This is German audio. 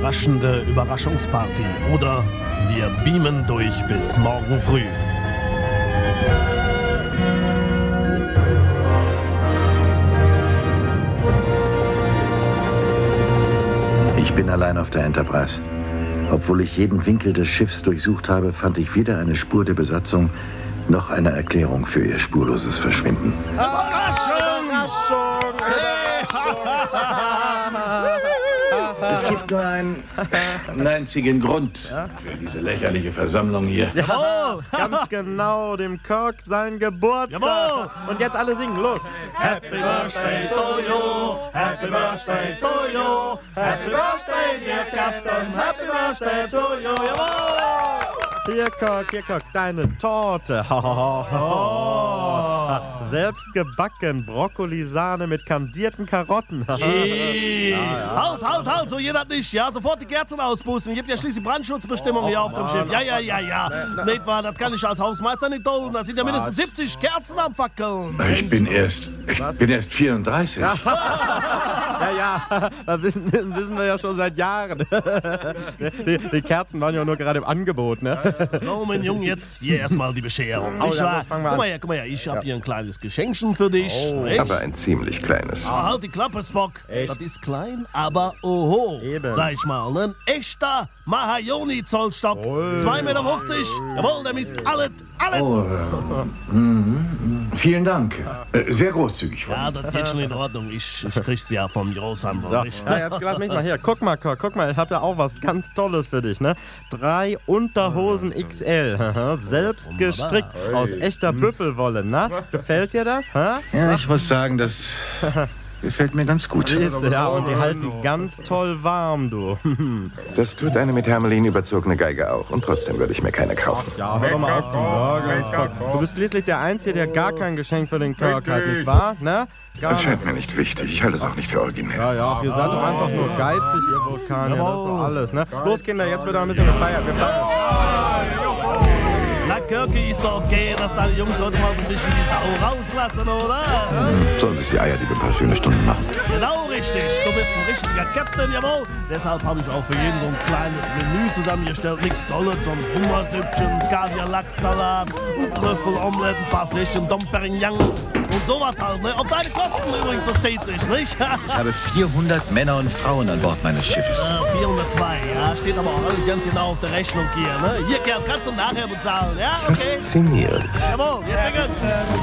überraschende Überraschungsparty oder wir beamen durch bis morgen früh. Ich bin allein auf der Enterprise. Obwohl ich jeden Winkel des Schiffs durchsucht habe, fand ich weder eine Spur der Besatzung noch eine Erklärung für ihr spurloses Verschwinden. Es gibt nur einen einzigen Grund für diese lächerliche Versammlung hier. Jawohl, ganz genau, dem Kirk sein Geburtstag. Jawohl. Und jetzt alle singen, los. Happy Birthday to you, Happy Birthday to you, Happy Birthday dear Captain, Happy Birthday to you, jawohl! Hier, Kirk, deine Torte. Selbst gebacken, Brokkolisahne mit kandierten Karotten. Halt, so geht das nicht, ja? Sofort die Kerzen auspusten. Gibt ja schließlich Brandschutzbestimmungen hier auf dem Schiff. Ja. Nicht wahr, das kann ich als Hausmeister nicht tun. Da sind ja mindestens 70 Kerzen am Fackeln. Ich bin erst 34. Ja, das wissen wir ja schon seit Jahren. Die Kerzen waren ja nur gerade im Angebot, ne? So, mein Junge, jetzt hier erstmal die Bescherung. Oh, Nicht ja, wahr? fangen wir an. Guck mal her, ich hab hier ein kleines Geschenkchen für dich. Nicht? Aber ein ziemlich kleines. Halt die Klappe, Spock. Echt? Das ist klein, aber oho. Eben. Sag ich mal, ein echter Mahagoni-Zollstock. 2,50 Meter. Jawohl, der misst alles. Vielen Dank. Sehr großzügig von Ja, das geht schon in Ordnung. Ich krieg's ja vom Großhandel. Ja, Nicht? jetzt lass mich mal hier. Guck mal, Kirk, ich hab ja auch was ganz Tolles für dich, ne? 3 Unterhosen XL. Selbst gestrickt aus echter Büffelwolle, na? Gefällt dir das? Hä? Ja, ich muss sagen, das gefällt mir ganz gut. Siehst du, ja, und die halten ganz toll warm, du. Das tut eine mit Hermelin überzogene Geige auch. Und trotzdem würde ich mir keine kaufen. Ja, hör doch mal auf zu nörgeln, Spock. Du bist schließlich der Einzige, der gar kein Geschenk für den Kirk hat, nicht wahr? Ne? Das scheint mir nicht wichtig. Ich halte es auch nicht für originell. Ja, ihr seid doch einfach nur geizig, ihr Vulkanier, das ist doch alles, ne? Los, Kinder, jetzt wird ein bisschen gefeiert. Wir feiern. Na, Kirky, ist doch okay, dass deine Jungs heute mal so ein bisschen die Sau rauslassen, oder? Sollen sich die Eierdiebe ein paar schöne Stunden machen. Genau richtig. Du bist ein richtiger Captain, jawohl. Deshalb habe ich auch für jeden so ein kleines Menü zusammengestellt. Nichts Tolles, so ein Hummersüppchen, Kaviar-Lachssalat, ein Trüffelomelette, ein paar Fläschchen Dom Perignon und sowas halt, ne? Auf deine Kosten übrigens, so steht sich, nicht? Ich habe 400 Männer und Frauen an Bord meines Schiffes. 402, ja. Steht aber auch alles ganz genau auf der Rechnung hier, ne? Hier, Kerl, kannst du nachher bezahlen, ja? Okay. Faszinierend. Jawohl, jetzt singen.